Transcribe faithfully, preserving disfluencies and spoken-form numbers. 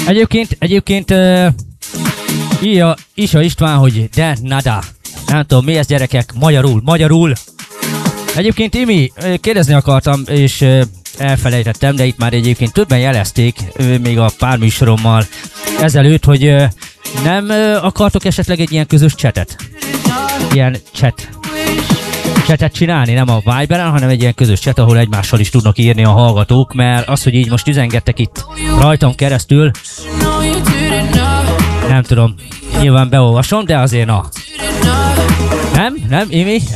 Egyébként, egyébként uh, írja Isa István, hogy de nada. Nem tudom, mi ez gyerekek, magyarul, magyarul. Egyébként Imi, kérdezni akartam, és uh, elfelejtettem, de itt már egyébként többen jelezték, uh, még a pár műsorommal ezelőtt, hogy uh, nem uh, akartok esetleg egy ilyen közös csetet? Ilyen chat. Chatet csinálni, nem a Viberen, hanem egy ilyen közös chat, ahol egymással is tudnak írni a hallgatók, mert az, hogy így most üzengettek itt rajtam keresztül, nem tudom, nyilván beolvasom, de azért na. Nem? Nem, Imi?